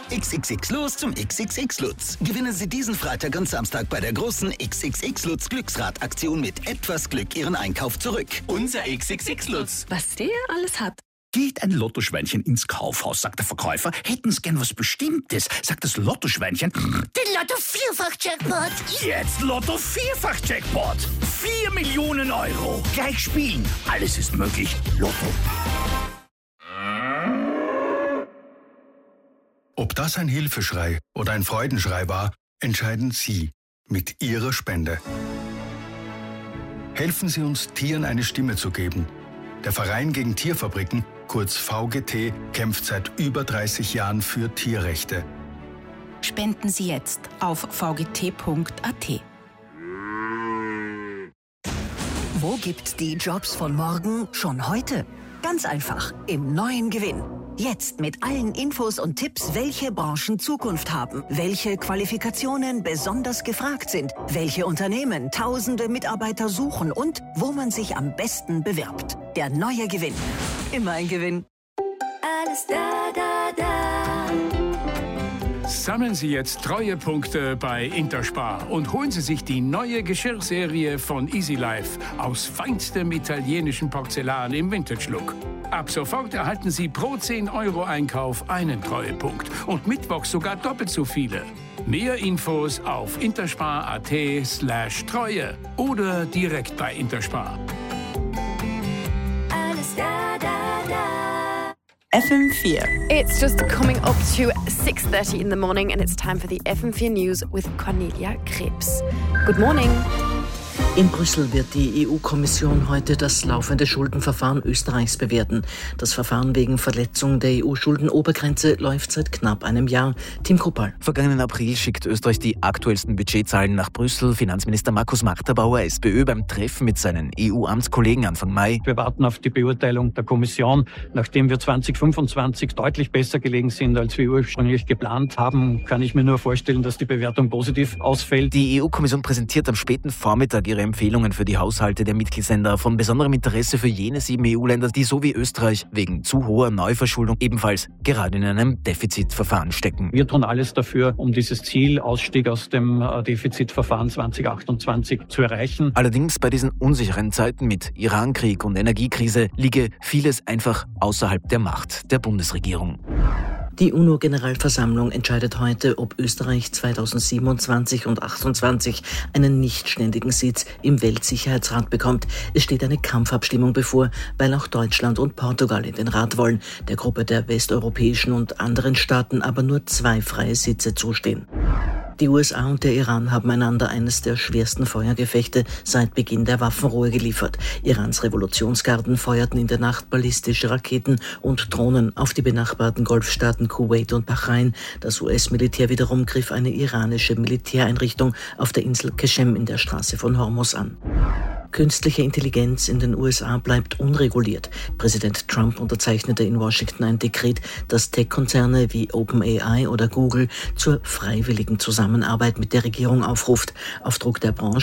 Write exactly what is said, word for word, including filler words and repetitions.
X X X los zum X X X Lutz. Gewinnen Sie diesen Freitag und Samstag bei der großen X X X Lutz Glücksrad-Aktion mit etwas Glück Ihren Einkauf zurück. Unser X X X Lutz. Was der alles hat. Geht ein Lottoschweinchen ins Kaufhaus, sagt der Verkäufer. Hätten Sie gern was Bestimmtes, sagt das Lottoschweinchen. Den Lotto-Vierfach-Jackpot. Jetzt Lotto-Vierfach-Jackpot. Vier Millionen Euro. Gleich spielen. Alles ist möglich. Lotto. Ob das ein Hilfeschrei oder ein Freudenschrei war, entscheiden Sie mit Ihrer Spende. Helfen Sie uns, Tieren eine Stimme zu geben. Der Verein gegen Tierfabriken, kurz V G T, kämpft seit über dreißig Jahren für Tierrechte. Spenden Sie jetzt auf v g t punkt a t. Wo gibt's die Jobs von morgen schon heute? Ganz einfach, im neuen Gewinn. Jetzt mit allen Infos und Tipps, welche Branchen Zukunft haben, welche Qualifikationen besonders gefragt sind, welche Unternehmen tausende Mitarbeiter suchen und wo man sich am besten bewirbt. Der neue Gewinn. Immer ein Gewinn. Alles da, da, da. Sammeln Sie jetzt Treuepunkte bei Interspar und holen Sie sich die neue Geschirrserie von Easy Life aus feinstem italienischen Porzellan im Vintage-Look. Ab sofort erhalten Sie pro zehn Euro Einkauf einen Treuepunkt und mittwochs sogar doppelt so viele. Mehr Infos auf interspar.at slash Treue oder direkt bei Interspar. Alles da, da, da. F M vier. It's just coming up to six thirty in the morning and it's time for the F M vier News with Cornelia Krebs. Good morning. In Brüssel wird die E U-Kommission heute das laufende Schuldenverfahren Österreichs bewerten. Das Verfahren wegen Verletzung der E U-Schuldenobergrenze läuft seit knapp einem Jahr. Tim Kruppal. Vergangenen April schickt Österreich die aktuellsten Budgetzahlen nach Brüssel. Finanzminister Markus Marterbauer, SPÖ, beim Treffen mit seinen E U-Amtskollegen Anfang Mai. Wir warten auf die Beurteilung der Kommission. Nachdem wir zwanzig fünfundzwanzig deutlich besser gelegen sind, als wir ursprünglich geplant haben, kann ich mir nur vorstellen, dass die Bewertung positiv ausfällt. Die E U-Kommission präsentiert am späten Vormittag ihre Empfehlungen für die Haushalte der Mitgliedsländer, von besonderem Interesse für jene sieben E U-Länder, die so wie Österreich wegen zu hoher Neuverschuldung ebenfalls gerade in einem Defizitverfahren stecken. Wir tun alles dafür, um dieses Ziel Ausstieg aus dem Defizitverfahren zwanzig achtundzwanzig zu erreichen. Allerdings bei diesen unsicheren Zeiten mit Irankrieg und Energiekrise liege vieles einfach außerhalb der Macht der Bundesregierung. Die UNO-Generalversammlung entscheidet heute, ob Österreich zweitausendsiebenundzwanzig und achtundzwanzig einen nichtständigen Sitz im Weltsicherheitsrat bekommt. Es steht eine Kampfabstimmung bevor, weil auch Deutschland und Portugal in den Rat wollen, der Gruppe der westeuropäischen und anderen Staaten aber nur zwei freie Sitze zustehen. Die U S A und der Iran haben einander eines der schwersten Feuergefechte seit Beginn der Waffenruhe geliefert. Irans Revolutionsgarden feuerten in der Nacht ballistische Raketen und Drohnen auf die benachbarten Golfstaaten Kuwait und Bahrain. Das U S-Militär wiederum griff eine iranische Militäreinrichtung auf der Insel Qeshem in der Straße von Hormuz an. Künstliche Intelligenz in den U S A bleibt unreguliert. Präsident Trump unterzeichnete in Washington ein Dekret, das Tech-Konzerne wie OpenAI oder Google zur freiwilligen Zusammenarbeit mit der Regierung aufruft. Auf Druck der Branche